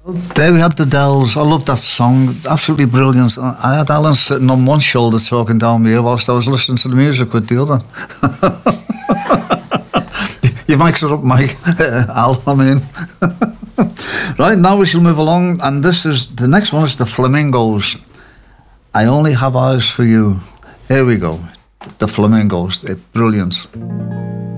There we had the Dells. I love that song. Absolutely brilliant. I had Alan sitting on one shoulder talking down me whilst I was listening to the music with the other. You mix it up, Mike. Al, I mean. Right, now we shall move along. And the next one is the Flamingos. I Only Have Eyes for You. Here we go. The Flamingos. They're brilliant.